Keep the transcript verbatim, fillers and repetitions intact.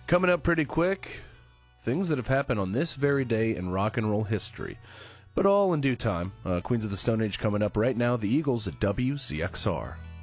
Coming up pretty quick, things that have happened on this very day in rock and roll history. But all in due time. Uh, Queens of the Stone Age coming up right now. The Eagles at W Z X R.